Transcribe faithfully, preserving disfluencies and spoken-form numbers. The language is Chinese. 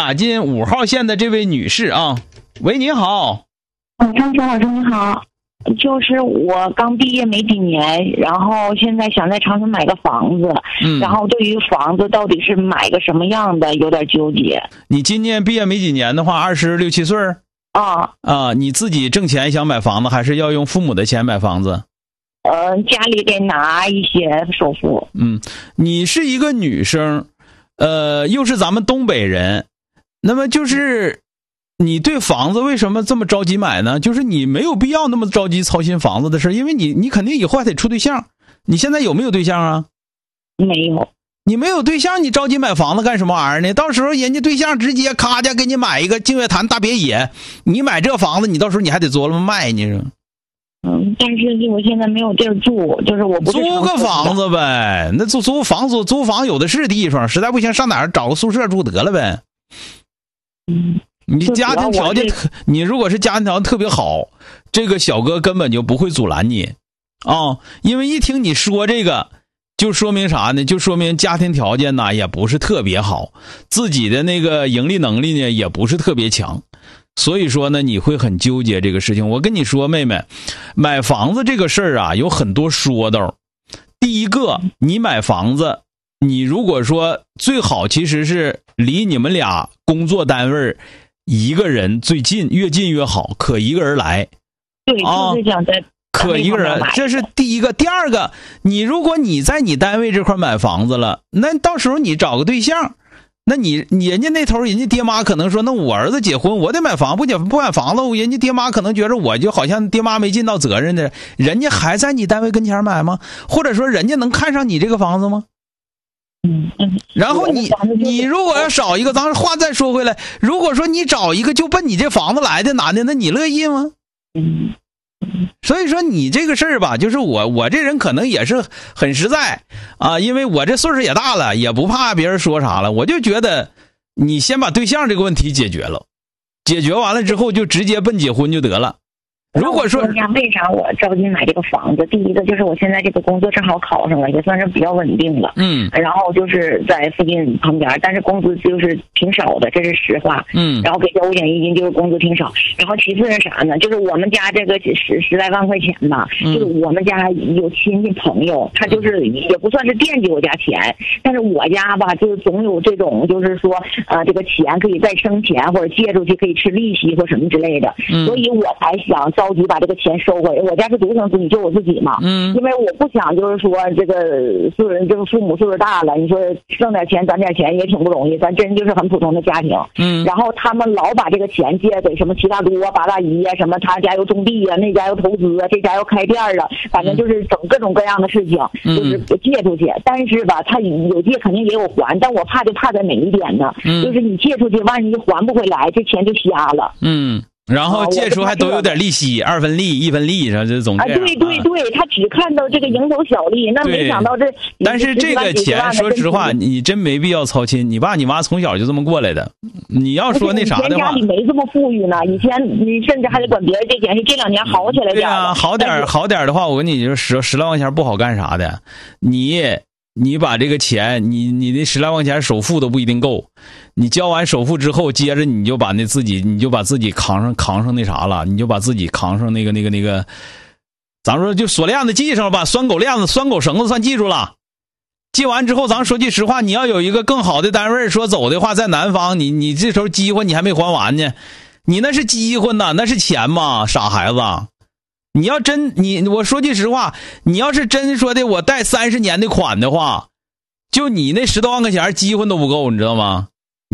打进五号线的这位女士啊，喂，你好。 嗯，张强老师你好，就是我刚毕业没几年，然后现在想在长春买个房子， 嗯， 然后对于房子到底是买个什么样的有点纠结。 你今年毕业没几年的话，二十六七岁儿啊啊，你自己挣钱想买房子，还是要用父母的钱买房子？ 呃，家里得拿一些首付。 嗯，你是一个女生，呃，又是咱们东北人，那么就是你对房子为什么这么着急买呢？就是你没有必要那么着急操心房子的事，因为你你肯定以后还得处对象。你现在有没有对象啊？ 没有。 你没有对象，你着急买房子干什么玩意儿呢？到时候人家对象直接咔家给你买一个净月潭大别野，你买这房子，你到时候你还得琢磨卖，你说。 嗯，但是我现在没有地儿住，就是我不是租个房子呗，那租租房租租房有的是地方，实在不行上哪儿找个宿舍住得了呗。 嗯， 你家庭条件特，你如果是家庭条件特别好，这个小哥根本就不会阻拦你啊、哦，因为一听你说这个，就说明啥呢？就说明家庭条件呢也不是特别好，自己的那个盈利能力呢也不是特别强。所以说呢，你会很纠结这个事情。我跟你说，妹妹，买房子这个事儿啊，有很多说道。第一个，你买房子，你如果说最好其实是离你们俩工作单位一个人最近，越近越好，可一个人来。 对，就是想在可一个人，这是第一个。第二个，你如果你在你单位这块买房子了，那到时候你找个对象。那你你人家那头人家爹妈可能说，那我儿子结婚我得买房，不结不买房子，人家爹妈可能觉得我就好像爹妈没尽到责任的，人家还在你单位跟前买吗？或者说人家能看上你这个房子吗？ 嗯嗯。 然后你你如果要少一个，咱话再说回来，如果说你找一个就奔你这房子来的男的，那你乐意吗？ 嗯。 所以说你这个事儿吧，就是我我这人可能也是很实在啊，因为我这岁数也大了，也不怕别人说啥了，我就觉得你先把对象这个问题解决了，解决完了之后就直接奔结婚就得了。如果说为啥我着急买这个房子？第一个就是我现在这个工作正好考上了，也算是比较稳定了。 嗯。 然后就是在附近旁边，但是工资就是挺少的，这是实话。 嗯。 然后给交五险一金，就是工资挺少。然后其次是啥呢？就是我们家这个十十来万块钱吧， 嗯、 就是我们家有亲戚朋友，他就是也不算是惦记我家钱，但是我家吧，就是总有这种就是说呃这个钱可以再生钱，或者借出去可以吃利息或什么之类的。 嗯。 所以我才想着急把这个钱收回来。我家是独生子女，就我自己嘛。 嗯。 因为我不想就是说这个岁数这个父母岁数大了，你说挣点钱攒点钱也挺不容易，咱真就是很普通的家庭。 嗯。 然后他们老把这个钱借给什么七大姑啊、八大姨啊，什么他家又种地啊，那家又投资啊，这家又开店啊，反正就是整各种各样的事情， 嗯、 就是借出去。但是吧，他有借肯定也有还，但我怕就怕在哪一点呢？ 嗯。 就是你借出去，万一还不回来，这钱就瞎了。 嗯。然后借出还都有点利息，二分利、一分利，是吧？这总这样。 啊，对对对，他只看到这个蝇头小利，那没想到这。 但是这个钱，说实话，你真没必要操心。你爸你妈从小就这么过来的，你要说那啥的话， 以前家里没这么富裕呢。以前你甚至还得管别人借钱，是这两年好起来点。 对啊，好点好点的话，我跟你说，十十来块钱不好干啥的。你你把这个钱，你你那十来块钱首付都不一定够。你交完首付之后，接着你就把那自己，你就把自己扛上扛上那啥了，你就把自己扛上那个那个那个，咱说就锁链子系上了吧，拴狗链子、拴狗绳子算记住了。系完之后，咱说句实话，你要有一个更好的单位，说走的话，在南方，你你这时候饥荒你还没还完呢，你那是饥荒呐，那是钱吗？傻孩子，你要真你我说句实话，你要是真说的我贷三十年的款的话，就你那十多万块钱，饥荒都不够，你知道吗？